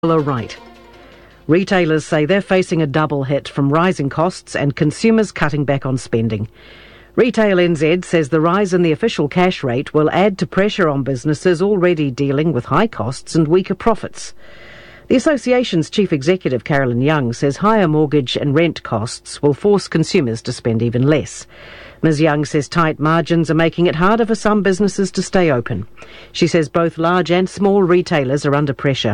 are right. Retailers say they're facing a double hit from rising costs and consumers cutting back on spending. Retail NZ says the rise in the official cash rate will add to pressure on businesses already dealing with high costs and weaker profits. The association's chief executive, Carolyn Young, says higher mortgage and rent costs will force consumers to spend even less. Ms Young says tight margins are making it harder for some businesses to stay open. She says both large and small retailers are under pressure.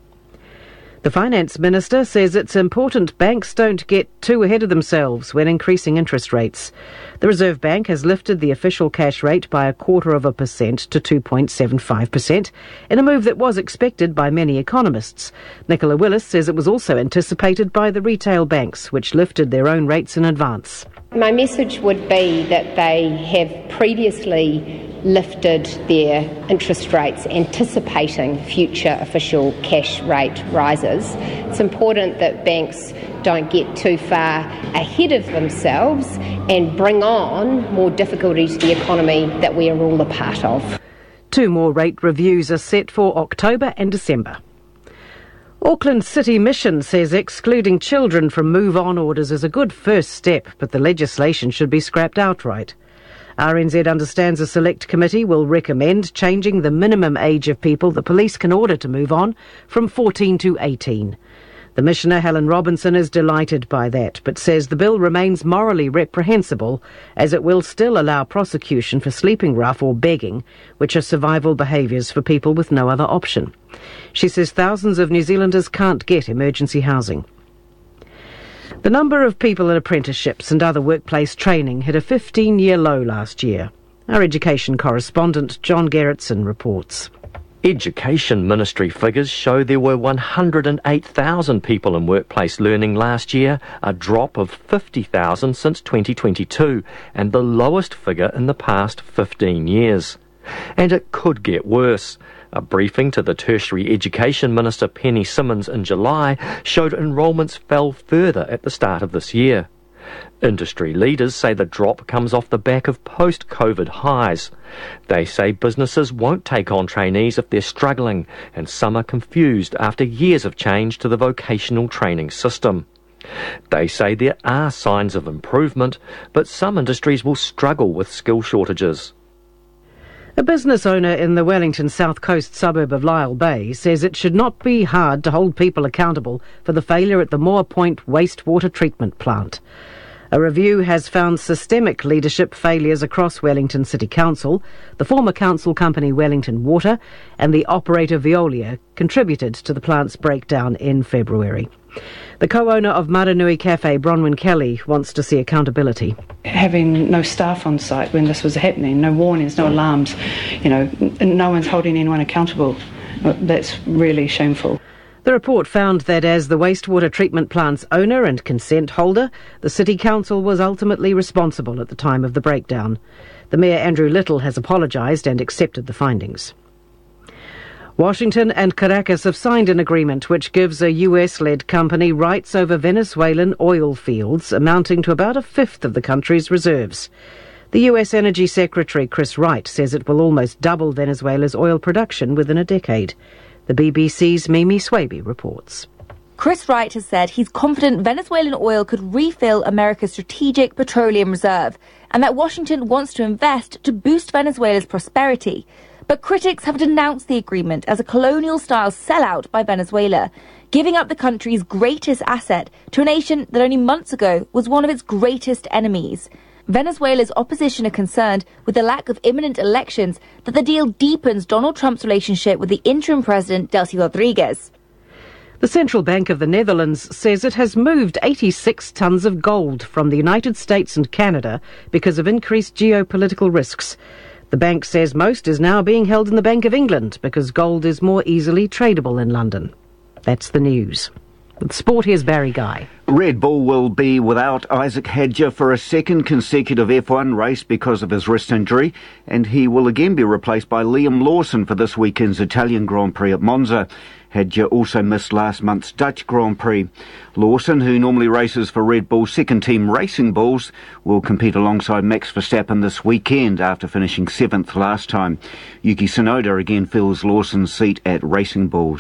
The Finance Minister says it's important banks don't get too ahead of themselves when increasing interest rates. The Reserve Bank has lifted the official cash rate by 0.25% to 2.75%, in a move that was expected by many economists. Nicola Willis says it was also anticipated by the retail banks, which lifted their own rates in advance. My message would be that they have previously lifted their interest rates anticipating future official cash rate rises. It's important that banks don't get too far ahead of themselves and bring on more difficulty to the economy that we are all a part of. 2 more rate reviews are set for October and December. Auckland City Mission says excluding children from move-on orders is a good first step, but the legislation should be scrapped outright. RNZ understands a select committee will recommend changing the minimum age of people the police can order to move on from 14 to 18. The Missioner, Helen Robinson, is delighted by that, but says the bill remains morally reprehensible as it will still allow prosecution for sleeping rough or begging, which are survival behaviours for people with no other option. She says thousands of New Zealanders can't get emergency housing. The number of people in apprenticeships and other workplace training hit a 15-year low last year. Our education correspondent John Gerritsen reports. Education Ministry figures show there were 108,000 people in workplace learning last year, a drop of 50,000 since 2022, and the lowest figure in the past 15 years. And it could get worse. A briefing to the Tertiary Education Minister Penny Simmonds in July showed enrolments fell further at the start of this year. Industry leaders say the drop comes off the back of post-COVID highs. They say businesses won't take on trainees if they're struggling, and some are confused after years of change to the vocational training system. They say there are signs of improvement, but some industries will struggle with skill shortages. A business owner in the Wellington South Coast suburb of Lyall Bay says it should not be hard to hold people accountable for the failure at the Moore Point wastewater treatment plant. A review has found systemic leadership failures across Wellington City Council. The former council company Wellington Water and the operator Veolia contributed to the plant's breakdown in February. The co-owner of Maranui Cafe, Bronwyn Kelly, wants to see accountability. Having no staff on site when this was happening, no warnings, no alarms, no one's holding anyone accountable. That's really shameful. The report found that as the wastewater treatment plant's owner and consent holder, the City Council was ultimately responsible at the time of the breakdown. The Mayor, Andrew Little, has apologised and accepted the findings. Washington and Caracas have signed an agreement which gives a US-led company rights over Venezuelan oil fields, amounting to about a fifth of the country's reserves. The US Energy Secretary Chris Wright says it will almost double Venezuela's oil production within a decade. The BBC's Mimi Swaby reports. Chris Wright has said he's confident Venezuelan oil could refill America's strategic petroleum reserve and that Washington wants to invest to boost Venezuela's prosperity. But critics have denounced the agreement as a colonial-style sellout by Venezuela, giving up the country's greatest asset to a nation that only months ago was one of its greatest enemies. Venezuela's opposition are concerned with the lack of imminent elections that the deal deepens Donald Trump's relationship with the interim president, Delcy Rodriguez. The Central Bank of the Netherlands says it has moved 86 tonnes of gold from the United States and Canada because of increased geopolitical risks. The bank says most is now being held in the Bank of England because gold is more easily tradable in London. That's the news. With sport, here's Barry Guy. Red Bull will be without Isaac Hadjar for a second consecutive F1 race because of his wrist injury, and he will again be replaced by Liam Lawson for this weekend's Italian Grand Prix at Monza. Hadjar also missed last month's Dutch Grand Prix. Lawson, who normally races for Red Bull's second team Racing Bulls, will compete alongside Max Verstappen this weekend after finishing 7th last time. Yuki Tsunoda again fills Lawson's seat at Racing Bulls.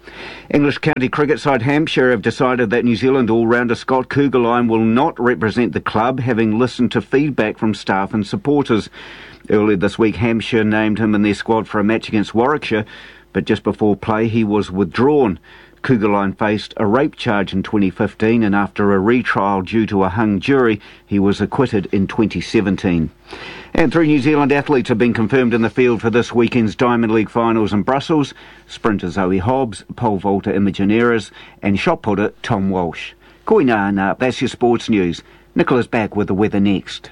English county cricket side Hampshire have decided that New Zealand all-rounder Scott Kuggeleijn will not represent the club, having listened to feedback from staff and supporters. Earlier this week, Hampshire named him in their squad for a match against Warwickshire, but just before play he was withdrawn. Kuggeleijn faced a rape charge in 2015, and after a retrial due to a hung jury, he was acquitted in 2017. And 3 New Zealand athletes have been confirmed in the field for this weekend's Diamond League finals in Brussels: sprinter Zoe Hobbs, pole vaulter Imogen Ayres, and shot putter Tom Walsh. Koina, that's your sports news. Nicola's back with the weather next.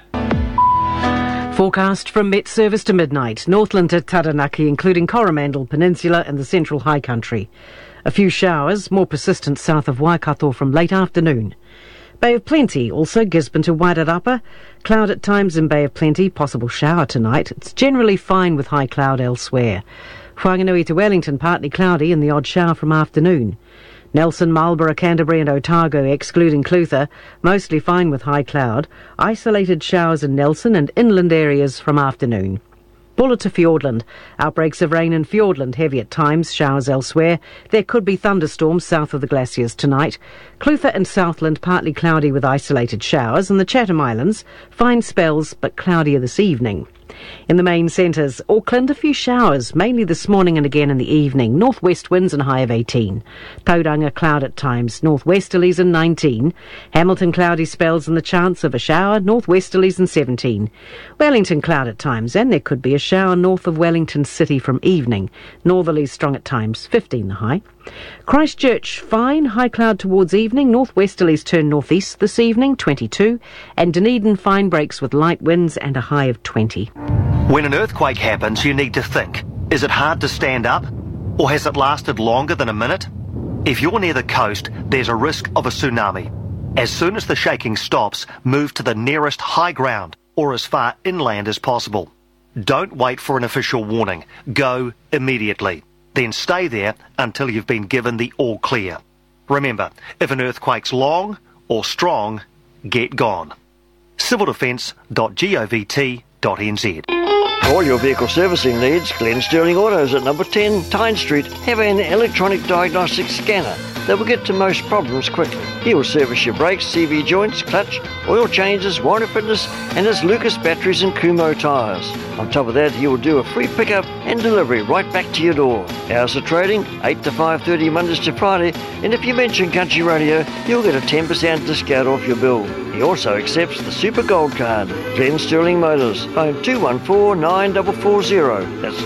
Forecast from Met Service to midnight. Northland to Taranaki, including Coromandel Peninsula and the Central High Country. A few showers, more persistent south of Waikato from late afternoon. Bay of Plenty, also Gisborne to Wairarapa. Cloud at times in Bay of Plenty, possible shower tonight. It's generally fine with high cloud elsewhere. Whanganui to Wellington, partly cloudy and the odd shower from afternoon. Nelson, Marlborough, Canterbury and Otago, excluding Clutha, mostly fine with high cloud. Isolated showers in Nelson and inland areas from afternoon. Buller to Fiordland. Outbreaks of rain in Fiordland, heavy at times, showers elsewhere. There could be thunderstorms south of the glaciers tonight. Clutha and Southland, partly cloudy with isolated showers. And the Chatham Islands, fine spells but cloudier this evening. In the main centres, Auckland, a few showers, mainly this morning and again in the evening. Northwest winds and high of 18. Tauranga, cloud at times, northwesterlies and 19. Hamilton, cloudy spells and the chance of a shower, northwesterlies and 17. Wellington, cloud at times, and there could be a shower north of Wellington City from evening. Northerlies strong at times, 15 the high. Christchurch, fine, high cloud towards evening. Northwesterlies turn northeast this evening, 22. And Dunedin, fine breaks with light winds and a high of 20. When an earthquake happens, you need to think. Is it hard to stand up? Or has it lasted longer than a minute? If you're near the coast, there's a risk of a tsunami. As soon as the shaking stops, move to the nearest high ground or as far inland as possible. Don't wait for an official warning. Go immediately. Then stay there until you've been given the all clear. Remember, if an earthquake's long or strong, get gone. civildefence.govt.nz. For all your vehicle servicing needs, Glenn Sterling Autos at number 10 Tyne Street have an electronic diagnostic scanner that will get to most problems quickly. He will service your brakes, CV joints, clutch, oil changes, warranty fitness, and his Lucas batteries and Kumho tyres. On top of that, he will do a free pickup and delivery right back to your door. Hours of trading, 8 to 5:30 Mondays to Friday, and if you mention Country Radio, you'll get a 10% discount off your bill. He also accepts the Super Gold Card. Glenn Sterling Motors, phone 214-9440. That's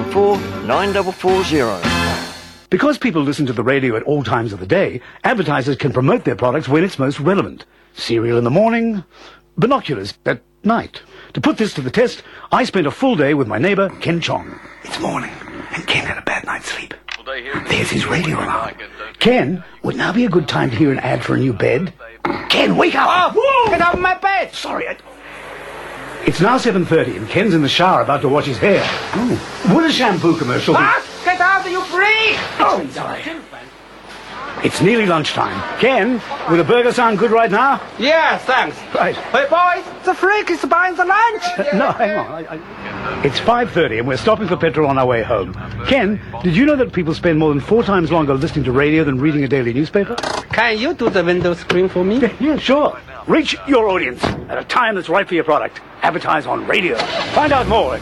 214-9440. Because people listen to the radio at all times of the day, advertisers can promote their products when it's most relevant. Cereal in the morning, binoculars at night. To put this to the test, I spent a full day with my neighbour, Ken Chong. It's morning, and Ken had a bad night's sleep. There's his radio alarm. Ken, would now be a good time to hear an ad for a new bed? Ken, wake up! Oh, get out of my bed! Sorry, It's now 7:30, and Ken's in the shower about to wash his hair. Ooh. Would a shampoo commercial be... What? Get out, are you free? Oh, sorry. It's nearly lunchtime. Ken, would a burger sound good right now? Yeah, thanks. Right. Hey, boys, the freak is buying the lunch. No, hang on. It's 5:30 and we're stopping for petrol on our way home. Ken, did you know that people spend more than 4 times longer listening to radio than reading a daily newspaper? Can you do the window screen for me? Yeah, sure. Reach your audience at a time that's right for your product. Advertise on radio. Find out more.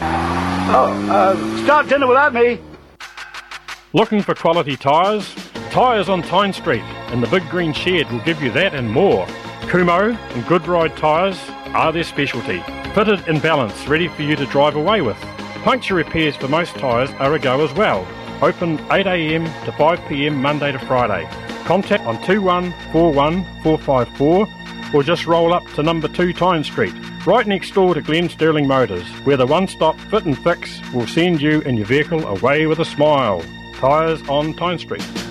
Start dinner without me. Looking for quality tyres? Tyres on Tyne Street and the Big Green Shed will give you that and more. Kumho and Goodride tyres are their specialty. Fitted in balance, ready for you to drive away with. Puncture repairs for most tyres are a go as well. Open 8 a.m. to 5 p.m. Monday to Friday. Contact on 2141 454 or just roll up to number 2 Tyne Street, right next door to Glenn Sterling Motors, where the one-stop fit and fix will send you and your vehicle away with a smile. Tyres on Tyne Street.